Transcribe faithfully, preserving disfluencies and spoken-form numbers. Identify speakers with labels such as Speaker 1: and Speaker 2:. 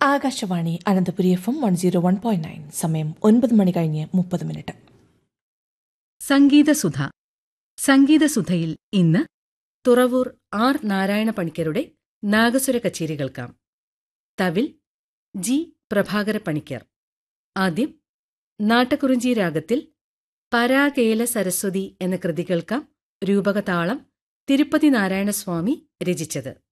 Speaker 1: Akashvani Ananthapuri F M one zero one point nine. സമയം ഒൻപത് മണി കഴിഞ്ഞ് മുപ്പത് മിനിറ്റ്.
Speaker 2: സംഗീതസുധ. സംഗീതസുധയിൽ ഇന്ന് തുറവൂർ ആർ നാരായണ പണിക്കരുടെ നാഗസ്വര കച്ചേരി കേൾക്കാം. തവിൽ ജി പ്രഭാകര പണിക്കർ. ആദ്യം നാട്ടക്കുറിഞ്ചി രാഗത്തിൽ പരാകേല സരസ്വതി എന്ന കൃതി കേൾക്കാം. രൂപകതാളം തിരുപ്പതി നാരായണസ്വാമി രചിച്ചത്.